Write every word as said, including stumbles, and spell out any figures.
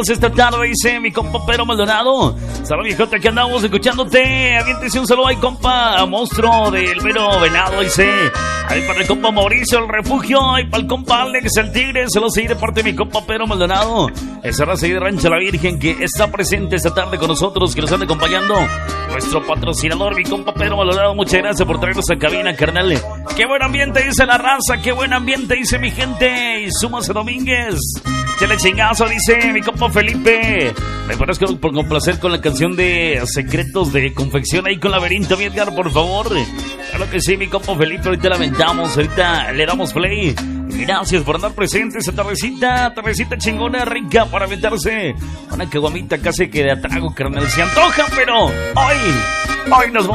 acompañarnos esta tarde, dice mi compa Pedro Maldonado. Saludos, viejote, aquí andamos escuchándote. Aviéntese un saludo ahí, compa monstruo del mero venado, dice. Ahí para el compa Mauricio, el refugio. Ahí para el compa Alex, el tigre. Se lo sigue de parte de mi compa Pedro Maldonado. Esa raza de Rancho La Virgen que está presente esta tarde con nosotros, que nos anda acompañando. Nuestro patrocinador, mi compa Pedro Maldonado. Muchas gracias por traernos a cabina, carnal. Qué buen ambiente, dice la raza. Qué buen ambiente, dice mi gente. Y súmase Domínguez. Chale chingazo, dice mi compa Felipe. Me parezco por complacer con la canción de Secretos de Confección ahí con Laberinto, mi Edgar, por favor. Claro que sí, mi compa Felipe. Ahorita la aventamos, ahorita le damos play. Gracias por andar presente esta tardecita, tardecita chingona, rica para aventarse una caguamita casi que de atrago, carnal. Se antoja, pero hoy, hoy nos vamos.